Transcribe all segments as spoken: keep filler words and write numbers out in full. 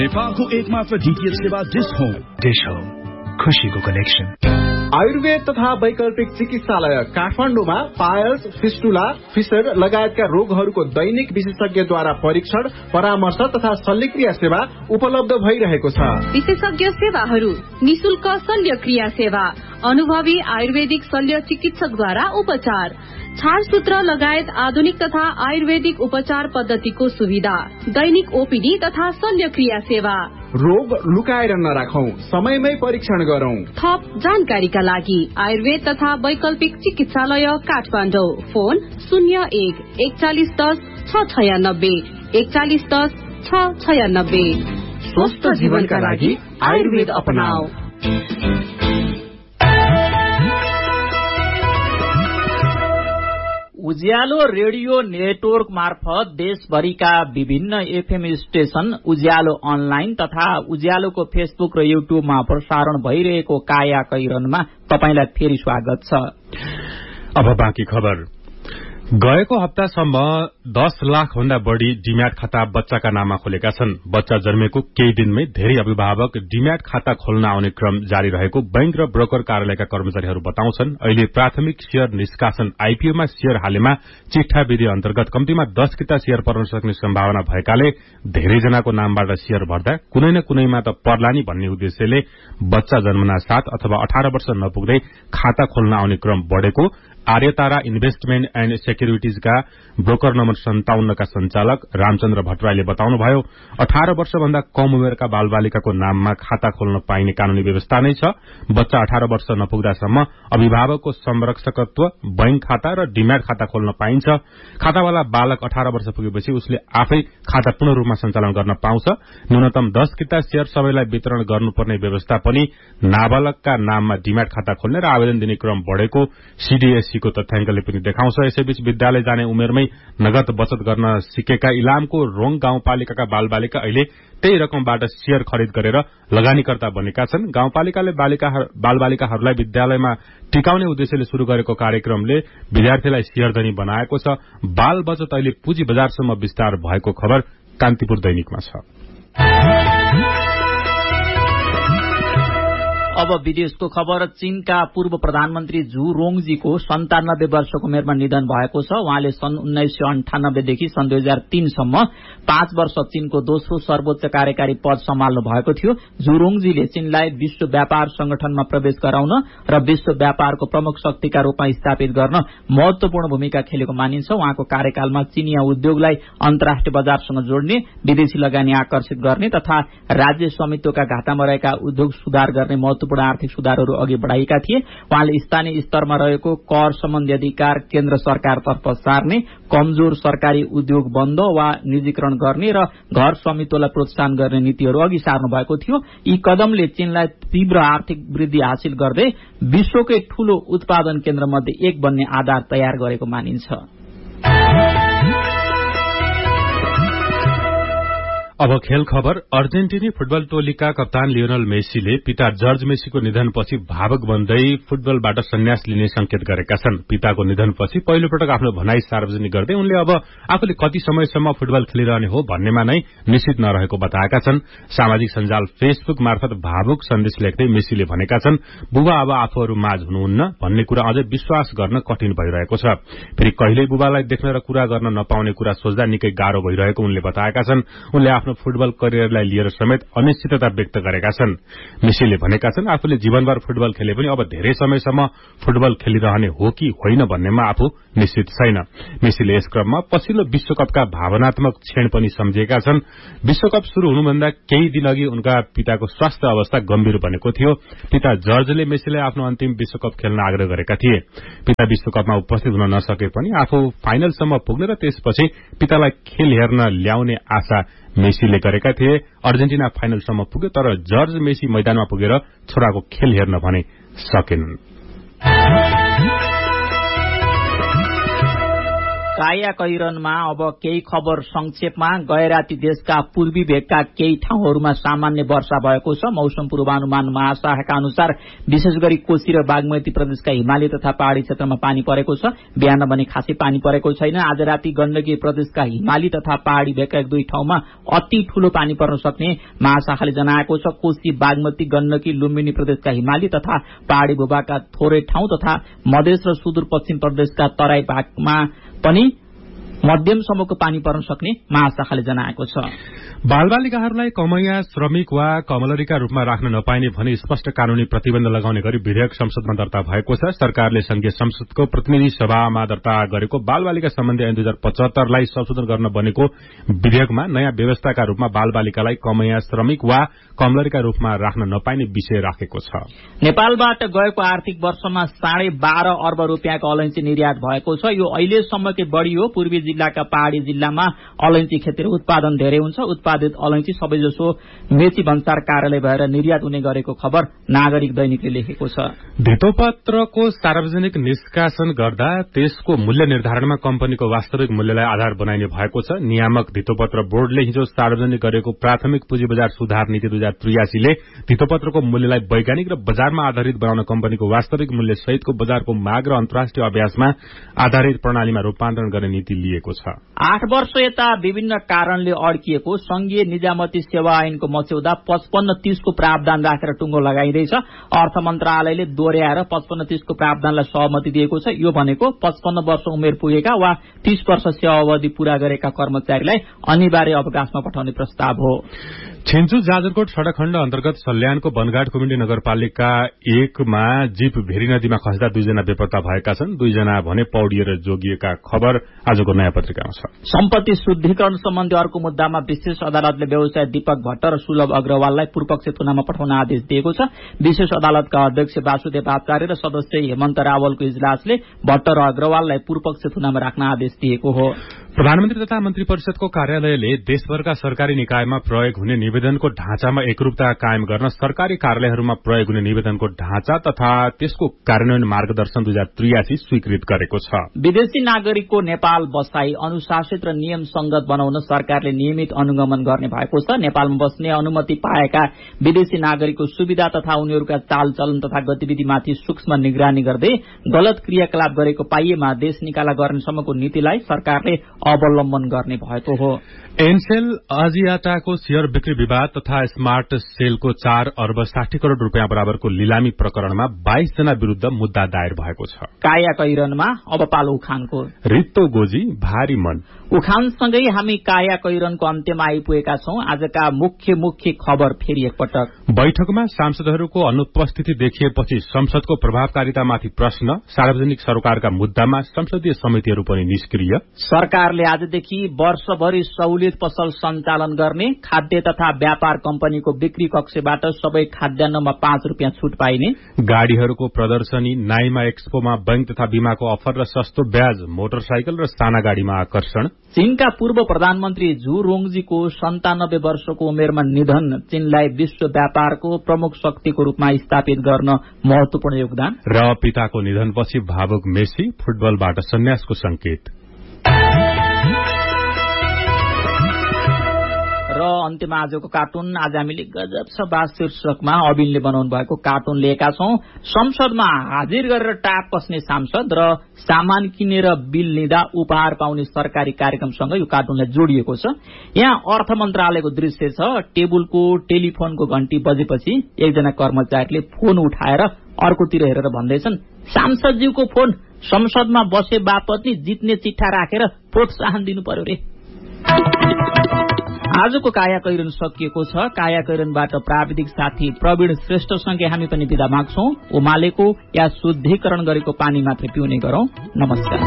नेपालको एकमात्र डीटीएच सेवा डिश होम। डिश होम, खुशीको कनेक्सन। आयुर्वेद तथा वैकल्पिक चिकित्सालय काठमाडौँमा पायल्स, फिस्टुला, फिसर लगायतका रोगहरूको दैनिक विशेषज्ञद्वारा परीक्षण, परामर्श तथा शल्यक्रिया सेवा उपलब्ध भइरहेको छ। विशेषज्ञ सेवाहरू: निशुल्क शल्यक्रिया सेवा, अनुभवी आयुर्वेदिक शल्य चिकित्सकद्वारा उपचार, छारसूत्र लगायत आधुनिक तथा आयुर्वेदिक उपचार पद्धतिको सुविधा, दैनिक ओपीडी तथा शल्यक्रिया सेवा। रोग लुकाएर नराखौं, समयमै परीक्षण गरौं। थप जानकारीका लागि आयुर्वेद तथा वैकल्पिक चिकित्सालय काठमाडौँ, फोन शून्य एक एकचालिस दस छ छयानब्बे एकचालिस दस छ छयानब्बे। स्वस्थ जीवनका लागि आयुर्वेद अपनाऊ। उज्यालो रेडियो नेटवर्क मार्फत देशभरिका विभिन्न एफएम स्टेशन, उज्यालो अनलाइन तथा उज्यालोको फेसबुक र युट्युबमा प्रसारण भइरहेको काया कैरनमा तपाईंलाई फेरि स्वागत छ। अब बाँकी खबर। गएको हप्तासम्म दस लाख भन्दा बढ़ी डिम्याट खाता बच्चाका नाममा खोलेका छन्। बच्चा जन्मेको केही दिनमै धेरै अभिभावक डिम्याट खाता खोल्न आउने क्रम जारी रहेको बैंक र ब्रोकर कार्यालयका कर्मचारीहरू बताउँछन्। अहिले प्राथमिक शेयर निष्कासन आईपीओमा शेयर हालेमा चिट्ठा विधि अन्तर्गत कम्तीमा दस किता शेयर पर्न सक्ने सम्भावना भएकाले धेरैजनाको नामबाट शेयर भर्दा कुनै न कुनैमा त पर्ला नि भन्ने उद्देश्यले बच्चा जन्मना साथ अथवा अठार वर्ष नपुग्दै खाता खोल्न आउने क्रम बढ़ेको आर्यतारा इन्भेस्टमेन्ट एण्ड सेक्युरिटीजका ब्रोकर नम्बर सन्ताउन्नका संचालक रामचन्द्र भट्टराईले बताउनुभयो। अठार वर्षभन्दा कम उमेरका बालबालिकाको नाममा खाता खोल्न पाइने कानूनी व्यवस्था नै छ। बच्चा अठार वर्ष नपुग्दासम्म अभिभावकको संरक्षकत्व, बैंक खाता र डिम्याट खाता खोल्न पाइन्छ। खातावाला बालक अठार वर्ष पुगेपछि उसले आफै खाता पूर्ण रूपमा सञ्चालन गर्न पाउँछ। न्यूनतम दस किता शेयर सबैलाई वितरण गर्नुपर्ने व्यवस्था पनि नाबालकका नाममा डिम्याट खाता खोल्ने र आवेदन दिने क्रम बढ़ेको सीडीएससी को तथ्याङ्कले पनि देखाउँछ। यसैबीच विद्यालय जाने उमेरमै नगद बचत गर्न सिकेका इलामको रोङ गाउँपालिकाका बालबालिका अहिले त्यही रकमबाट शेयर खरिद गरेर लगानीकर्ता बनेका छन्। गाउँपालिकाले बालबालिकाहरूलाई विद्यालयमा टिकाउने उद्देश्यले शुरू गरेको कार्यक्रमले विद्यार्थीलाई शेयरधनी बनाएको छ। बाल बचत अहिले पुँजी बजारसम्म विस्तार भएको खबर कान्तिपुर दैनिकमा छ। अब विदेशको खबर। चीनका पूर्व प्रधानमन्त्री जू रोङजीको सन्तानब्बे वर्षको उमेरमा निधन भएको छ। उहाँले सन् उन्नाइस सय अन्ठानब्बेदेखि सन् दुई हजार तीनसम्म पाँच वर्ष चीनको दोस्रो सर्वोच्च कार्यकारी पद सम्हाल्नु भएको थियो। जू रोङजीले चीनलाई विश्व व्यापार संगठनमा प्रवेश गराउन र विश्व व्यापारको प्रमुख शक्तिका रूपमा स्थापित गर्न महत्वपूर्ण भूमिका खेलेको मानिन्छ। उहाँको कार्यकालमा चीनिया उद्योगलाई अन्तर्राष्ट्रिय बजारसँग जोड्ने, विदेशी लगानी आकर्षित गर्ने तथा राज्य स्वामित्वका घाटामा रहेका उद्योग सुधार गर्ने महत्वपूर्ण आर्थिक सुधारहरू अघि बढ़ाएका थिए। उहाँले स्थानीय स्तरमा रहेको कर सम्बन्धी अधिकार केन्द्र सरकारतर्फ सार्ने, कमजोर सरकारी उद्योग बन्द वा निजीकरण गर्ने र घर स्वामित्वलाई प्रोत्साहन गर्ने नीतिहरू अघि सार्नु भएको थियो। यी कदमले चीनलाई तीव्र आर्थिक वृद्धि हासिल गर्दै विश्वकै ठूलो उत्पादन केन्द्र मध्ये एक बन्ने आधार तयार गरेको मानिन्छ। अब खेल खबर। अर्जेन्टिनी फुटबल टोलीका कप्तान लियोनल मेसीले पिता जर्ज मेसीको निधनपछि भावुक बन्दै फुटबलबाट सन्यास लिने संकेत गरेका छन्। पिताको निधनपछि पहिलो पटक आफ्नो भनाई सार्वजनिक गर्दै उनले अब आफूले कति समयसम्म फुटबल खेलिरहने हो भन्नेमा नै निश्चित नरहेको बताएका छन्। सामाजिक सञ्जाल फेसबुक मार्फत भावुक सन्देश लेख्दै मेसीले भनेका छन्, बुबा अब आफूहरू माझ हुनुहुन्न भन्ने कुरा अझै विश्वास गर्न कठिन भइरहेको छ। फेरि कहिल्यै बुबालाई देख्न र कुरा गर्न नपाउने कुरा सोच्दा निकै गाह्रो भइरहेको उनले बताएका छन्। उनले आफ्नो फुटबल करियरलाई लिएर समेत अनिश्चितता व्यक्त गरेका छन्। मेसीले भनेका छन्, आफूले जीवनभर फुटबल खेले पनि अब धेरै समयसम्म फुटबल खेलिरहने हो कि होइन भन्नेमा आफू निश्चित छैन। मेसीले यस क्रममा पछिल्लो विश्वकपका भावनात्मक क्षण पनि सम्झिएका छन्। विश्वकप शुरू हुनुभन्दा केही दिन अघि उनका पिताको स्वास्थ्य अवस्था गम्भीर बनेको थियो। पिता जर्जले मेसीलाई आफ्नो अन्तिम विश्वकप खेल्न आग्रह गरेका थिए। पिता विश्वकपमा उपस्थित हुन नसके पनि आफू फाइनलसम्म पुग्ने र त्यसपछि पितालाई खेल हेर्न ल्याउने आशा मेसीले गरेका थिए। अर्जेन्टिना फाइनलसम्म पुग्यो, तर जर्ज मेसी मैदानमा पुगेर छोराको खेल हेर्न भने सकेनन्। काया कैरनमा अब केही खबर संक्षेपमा। गए राति देशका पूर्वी भेगका केही ठाउँहरूमा सामान्य वर्षा भएको छ। मौसम पूर्वानुमान महाशाखाका अनुसार विशेष गरी कोशी र बागमती प्रदेशका हिमाली तथा पहाड़ी क्षेत्रमा पानी परेको छ। बिहान भने खासै पानी परेको छैन। आज राति गण्डकी प्रदेशका हिमाली तथा पहाड़ी भेगका एक दुई ठाउँमा अति ठूलो पानी पर्न सक्ने महाशाखाले जनाएको छ। कोशी, बागमती, गण्डकी, लुम्बिनी प्रदेशका हिमाली तथा पहाड़ी भूभागका थोरै ठाउँ तथा मधेस र सुदूरपश्चिम प्रदेशका तराई भागमा पनि मध्यमसम्मको पानी पर्न सक्ने महाशाखाले जनाएको छ। बालबालिकाहरूलाई कमैया, श्रमिक वा कमलरीका रूपमा राख्न नपाइने भनी स्पष्ट कानूनी प्रतिबन्ध लगाउने गरी विधेयक संसदमा दर्ता भएको छ। सरकारले संघीय संसदको प्रतिनिधि सभामा दर्ता गरेको बालबालिका सम्बन्धी ऐन दुई हजार पचहत्तरलाई संशोधन गर्न बनेको विधेयकमा नयाँ व्यवस्थाका रूपमा बालबालिकालाई कमैया, श्रमिक वा कमलरीका रूपमा राख्न नपाइने विषय राखेको छ। नेपालबाट गएको आर्थिक वर्षमा साढे बाह्र अर्ब रूपियाँको अलैंची निर्यात भएको छ। यो अहिलेसम्मकै बढ़ी हो। पूर्वी जिल्लाका पहाड़ी जिल्लामा अलैंची खेती र उत्पादन धेरै हुन्छ। उत्पादित अलैंची सबैजसो मेची भन्सार कार्यालय भएर निर्यात हुने गरेको खबर नागरिक दैनिकले लेखेको छ। धितोपत्रको सार्वजनिक निष्कासन गर्दा त्यसको मूल्य निर्धारणमा कम्पनीको वास्तविक मूल्यलाई आधार बनाइने भएको छ। नियामक धितोपत्र बोर्डले हिजो सार्वजनिक गरेको प्राथमिक पुँजी बजार सुधार नीति दुई हजार त्रियासीले धितोपत्रको मूल्यलाई वैज्ञानिक र बजारमा आधारित बनाउन कम्पनीको वास्तविक मूल्य सहितको बजारको माग र अन्तर्राष्ट्रिय अभ्यासमा आधारित प्रणालीमा रूपान्तरण गर्ने नीति लिएको छ। आठ वर्ष यता विभिन्न कारणले अड्किएको संघीय निजामती सेवा ऐनको मस्यौदा पचपन्न तीसको प्रावधान राखेर टुङ्गो लगाइँदैछ। अर्थ मन्त्रालयले दोहोर्याएर पचपन्न तीसको प्रावधानलाई सहमति दिएको छ। यो भनेको पचपन्न वर्ष उमेर पुगेका वा तीस वर्ष सेवा अवधि पूरा गरेका कर्मचारीलाई अनिवार्य अवकाशमा पठाउने प्रस्ताव हो। छिन्चु जाजरकोट सड़क खण्ड अन्तर्गत सल्यानको बनघाट कुमिण्डी नगरपालिका एकमा जीप भेरी नदीमा खस्दा दुईजना बेपत्ता भएका छन्। दुईजना भने पौडिएर जोगिएका खबर आजको नयाँ पत्रिकामा छ। सम्पत्ति शुद्धिकरण सम्बन्धी अर्को मुद्दामा विशेष अदालतले व्यवसायी दीपक भट्ट र सुलभ अग्रवाललाई पूर्वपक्ष थुनामा पठाउन आदेश दिएको छ। विशेष अदालतका अध्यक्ष वासुदेव आचार्य र सदस्य हेमन्त रावलको इजलासले भट्ट र अग्रवाललाई पूर्वपक्ष थुनामा राख्न आदेश दिएको हो। प्रधानमन्त्री तथा मन्त्री परिषदको कार्यालयले देशभरका सरकारी निकायमा प्रयोग हुने निवेदनको ढाँचामा एकरूपता कायम गर्न सरकारी कार्यालयहरूमा प्रयोग हुने निवेदनको ढाँचा तथा त्यसको कार्यान्वयन मार्गदर्शन दुई हजार त्रियासी स्वीकृत गरेको छ। विदेशी नागरिकको नेपाल बसाई अनुशासित र नियम संगत बनाउन सरकारले नियमित अनुगमन गर्ने भएको छ। नेपालमा बस्ने अनुमति पाएका विदेशी नागरिकको सुविधा तथा उनीहरूका चालचलन तथा गतिविधिमाथि सूक्ष्म निगरानी गर्दै गलत क्रियाकलाप गरेको पाइएमा देश निकाला गर्नेसम्मको नीतिलाई सरकारले अवलम्बन गर्ने भएको हो। एनसेल अजियाटाको शेयर बिक्री विवाद तथा स्मार्ट सेलको चार अर्ब साठी करोड़ रूपियाँ बराबरको लिलामी प्रकरणमा बाइस जना विरूद्ध मुद्दा दायर भएको छ। काया कैरनमा अब पालो उखानको। रित्तो गोजी भारी मन। उखानसँगै हामी काया कैरनको अन्त्यमा आइपुगेका छौं। आजका मुख्य मुख्य खबर फेरि एकपटक। बैठकमा सांसदहरूको अनुपस्थिति देखिएपछि संसदको प्रभावकारितामाथि प्रश्न। सार्वजनिक सरोकारका मुद्दामा संसदीय समितिहरू पनि निष्क्रिय। सरकारले आजदेखि वर्षभरि सहुलियत पसल सञ्चालन गर्ने। खाद्य तथा व्यापार कम्पनीको बिक्री कक्षबाट सबै खाद्यान्नमा पाँच रूपियाँ छुट पाइने। गाड़ीहरूको प्रदर्शनी, नाइमा एक्सपोमा बैंक तथा बीमाको अफर र सस्तो ब्याज, मोटरसाइकल र साना गाड़ीमा आकर्षण। चीनका पूर्व प्रधानमन्त्री झु रोङजीको सन्तानब्बे वर्षको उमेरमा निधन चीनलाई विश्व व्यापारको प्रमुख शक्तिको रूपमा स्थापित गर्न महत्वपूर्ण योगदान। र पिताको निधनपछि भावुक मेसी, फुटबलबाट सन्यासको संकेत। र अन्त्यमा आजको कार्टुन। आज हामीले गजब छ बास शीर्षकमा अबिनले बनाउनु भएको कार्टुन लिएका छौं। संसदमा हाजिर गरेर टाप कस्ने सांसद र सामान किनेर बिल लिँदा उपहार पाउने सरकारी कार्यक्रमसँग यो कार्टुनलाई जोडिएको छ। यहाँ अर्थ मन्त्रालयको दृश्य छ। टेबुलको टेलिफोनको घण्टी बजेपछि एकजना कर्मचारीले फोन उठाएर अर्कोतिर हेरेर भन्दैछन्, सांसदज्यूको फोन, संसदमा बसे बापत नि जित्ने चिट्ठा राखेर प्रोत्साहन दिनु पर्यो रे। आजको काया कैरन सकिएको छ। काया कैरनबाट प्राविधिक साथी प्रवीण श्रेष्ठसँगै हामी पनि विदा माग्छौं। उमालेको या शुद्धिकरण गरेको पानी मात्रै पिउने गरौं। नमस्कार।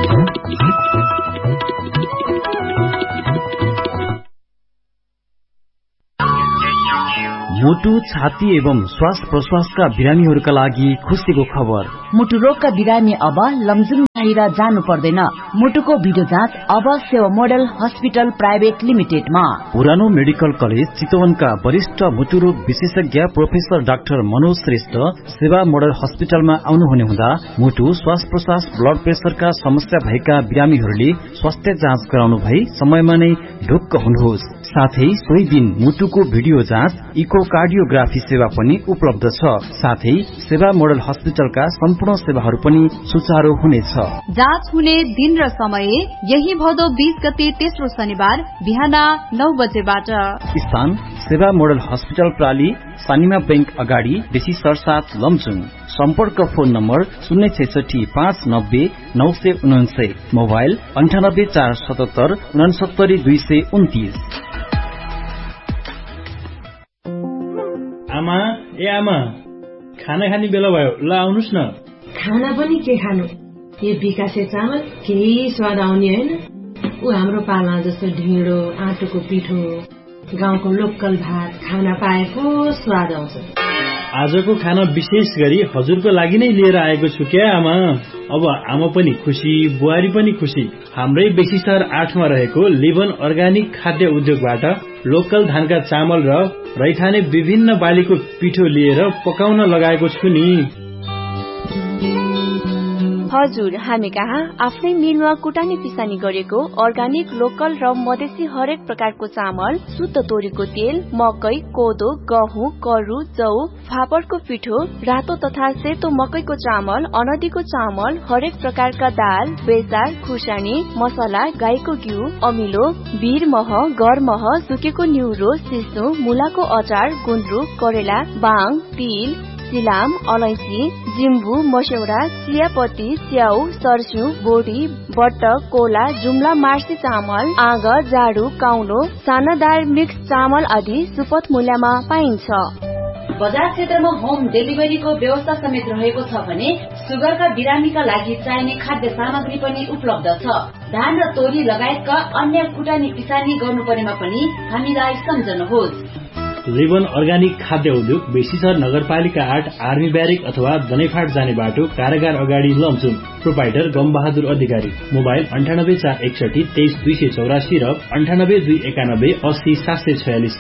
मुटु, छाती एवं श्वास प्रश्वासका बिरामीहरूका लागि खुसीको खबर। मुटु रोगका बिरामी अब लमजुङ बाहिर जानु पर्दैन। मुटुको भिडियो जाँच अब सेवा मोडल हस्पिटल प्राइभेट लिमिटेडमा। पुरानो मेडिकल कलेज चितवनका वरिष्ठ मुटु रोग विशेषज्ञ प्रोफेसर डाक्टर मनोज श्रेष्ठ सेवा मोडल हस्पिटलमा आउनुहुने हुँदा मुटु, श्वास प्रश्वास, ब्लड प्रेसरका समस्या भएका बिरामीहरूले स्वास्थ्य जाँच गराउनु भई समयमा नै ढुक्क हुनुहोस्। साथै सोही दिन मुटुको भिडियो जाँच, इकोकार्डियोग्राफी सेवा पनि उपलब्ध छ। साथै सेवा मोडल हस्पिटलका सम्पूर्ण सेवाहरू पनि सुचारू हुनेछ। जाँच हुने दिन र समय यही भदौ बीस गते तेस्रो शनिबार बिहान नौ बजेबाट। स्थान सेवा मोडल हस्पिटल प्राली, सानिमा बैंक अगाडि, बेसी सरसात, लमजुङ। सम्पर्क फोन नम्बर शून्य छैसठी पाँच नब्बे नौ सय उनान्सय, मोबाइल अन्ठानब्बे चार सतहत्तर उनासत्तरी दुई सय उन्तिस। आमा ए आमा, खाना खाने बेला भयो, ल आउनुस् न। खाना पनि के खानु, यो विकासे चामल केही स्वाद आउने होइन। ऊ हाम्रो पाला जस्तो ढिँडो, आँटोको पिठो, गाउँको लोकल भात खाना पाएको स्वाद आउँछ। आजको खाना विशेष गरी हजुरको लागि नै लिएर आएको छु क्या आमा। अब आमा पनि खुसी, बुहारी पनि खुसी। हाम्रै बेसी सहर आठमा रहेको लिभन अर्गानिक खाद्य उद्योगबाट लोकल धानका चामल र रैथाने विभिन्न बालीको पिठो लिएर पकाउन लगाएको छु नि। हजुर, हामी कहाँ आफ्नै मिलमा कुटानी पिसानी गरेको अर्गानिक, लोकल र मधेसी हरेक प्रकारको चामल, शुद्ध तोरीको तेल, मकै, कोदो, गहुँ, करु, जौ, फापरको पिठो, रातो तथा सेतो मकैको चामल, अनदीको चामल, हरेक प्रकारका दाल, बेसार, खुर्सानी, मसला, गाईको घिउ, अमिलो, भिर मह, गर मह, सुकेको न्युरो, सिस्नु, मुलाको अचार, गुन्द्रुक, करेला, बाङ, तिल, सिलाम, अलैँची, जिम्बु, मस्यौरा, चियापत्ती, स्याउ, सर्स्यु, बोडी, बट्टक, कोला, जुम्ला, मार्सी चामल, आँग, जाडु, काउलो, सानादार मिक्स चामल आदि सुपथ मूल्यमा पाइन्छ। बजार क्षेत्रमा होम डेलिभरीको व्यवस्था समेत रहेको छ भने सुगरका बिरामीका लागि चाहिने खाद्य सामग्री पनि उपलब्ध छ। धान र तोरी लगायतका अन्य कुटानी पिसानी गर्नुपर्नेमा पनि हामीलाई सम्झनुहोस्। लिभन अर्गानिक खाद्य उद्योग, बेसीसर नगरपालिका आठ, आर्मी ब्यारेक अथवा दनैफाट जाने बाटो, कारागार अगाडि, लमजुङ। प्रोपाइटर गम बहादुर अधिकारी। मोबाइल अन्ठानब्बे चार एकसठी तेइस दुई सय चौरासी र अन्ठानब्बे दुई एकानब्बे अस्सी सात सय छयालिस।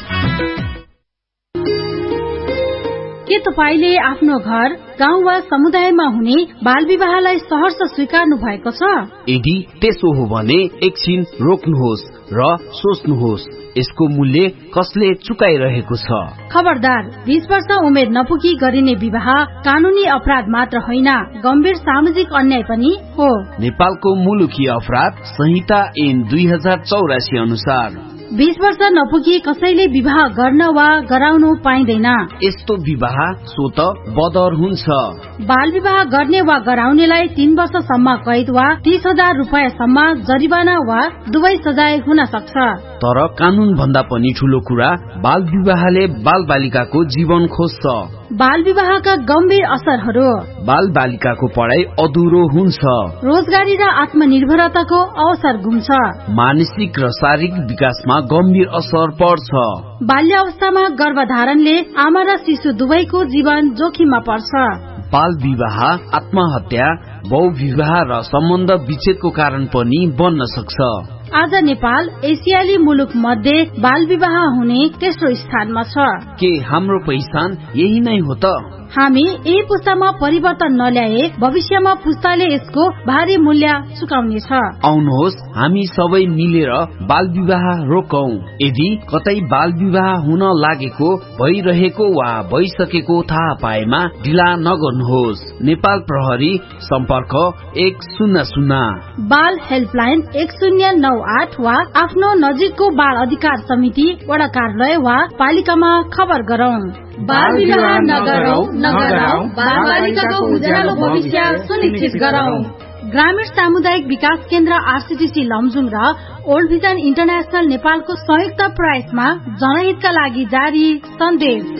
के तपाईले आफ्नो घर, गाउँ वा समुदायमा हुने बाल विवाहलाई सहर्ष स्वीकार्नु भएको छ? यदि त्यसो हो भने एकछिन रोक्नुहोस् र सोच्नुहोस्, यसको मूल्य कसले चुकाइरहेको छ? खबरदार, बीस वर्ष उमेर नपुगी गरिने विवाह कानूनी अपराध मात्र होइन, गम्भीर सामाजिक अन्याय पनि हो। नेपालको मुलुकी अपराध संहिता ऐन दुई हजार चौरासी अनुसार बीस वर्ष नपुगी कसैले विवाह गर्न वा गराउनु पाइँदैन। यस्तो विवाह स्वत बदर हुन्छ। बाल विवाह गर्ने वा गराउनेलाई तीन वर्षसम्म कैद वा तीस हजार रूपियाँसम्म जरिवाना वा दुवै सजाय हुन सक्छ। तर कानून भन्दा पनि ठूलो कुरा बाल विवाहले बाल बालिकाको जीवन खोज्छ। बाल विवाहका गम्भीर असरहरू: बाल बालिकाको पढाइ अधुरो हुन्छ, रोजगारी र आत्मनिर्भरताको अवसर गुम्छ, मानसिक र शारीरिक विकासमा गम्भीर असर पर्छ। बाल्य अवस्थामा गर्भधारणले आमा र शिशु दुवैको जीवन जोखिममा पर्छ। बाल विवाह आत्महत्या, बहुविवाह र सम्बन्ध विच्छेदको कारण पनि बन्न सक्छ। आज नेपाल एसियाली मुलुक मध्ये बाल विवाह हुने तेस्रो स्थानमा छ। के हाम्रो पहिचान यही नै हो त? हामी यही पुस्तामा परिवर्तन नल्याए भविष्यमा पुस्ताले यसको भारी मूल्य चुकाउनेछ। आउनुहोस् हामी सबै मिलेर बाल विवाह रोकौं। यदि कतै बाल विवाह हुन लागेको, भइरहेको वा भइसकेको थाहा पाएमा ढिला नगर्नुहोस्। नेपाल प्रहरी सम्पर्क एक शून्य शून्य, बाल हेल्पलाइन एक शून्य नौ आठ वा आफ्नो नजिकको बाल अधिकार समिति वडा कार्यालय वा पालिकामा खबर गरौं। बाल विवाह नगरौं, नगरौं, बाल बालिकाको उज्यालो भविष्य सुनिश्चित गरौं। ग्रामीण सामुदायिक विकास केन्द्र आरसीडीसी लमजुङ र ओल्ड भिजन इन्टरनेशनल नेपालको संयुक्त प्रयासमा जनहितका लागि जारी सन्देश।